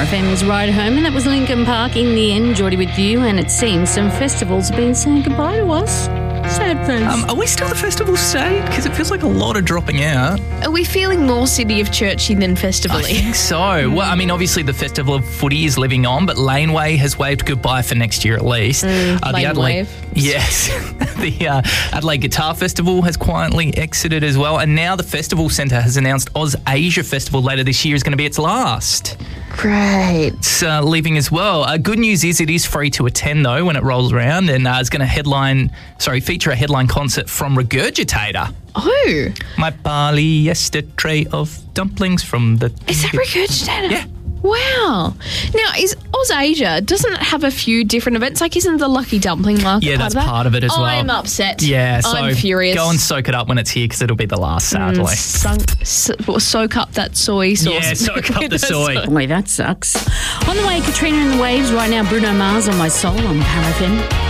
FM's Ride Home, and that was Lincoln Park in the end. Geordie with you, and it seems some festivals have been saying goodbye to us. Sad face. Are we still the festival state? Because it feels like a lot are dropping out. Are we feeling more City of Churchy than Festivally? I think so. Well, I mean, obviously the Festival of Footy is living on, but Laneway has waved goodbye for next year at least. Wave. Yes. The Adelaide Guitar Festival has quietly exited as well, and now the Festival Centre has announced Oz Asia Festival later this year is going to be its last. Great. It's leaving as well. Good news is it is free to attend though when it rolls around, and it's going to feature a headline concert from Regurgitator. Oh. My barley yesterday of dumplings from the... Is that Regurgitator? Yeah. Wow. Now, is Oz Asia, doesn't it have a few different events? Like, isn't the Lucky Dumpling Market Yeah, that's part of it as well. I'm upset. Yeah, so I'm furious. Go and soak it up when it's here because it'll be the last, sadly. Soak up that soy sauce. Yeah, soak up the soy. Boy, that sucks. On the way, Katrina and the Waves. Right now, Bruno Mars on My Soul on Power FM.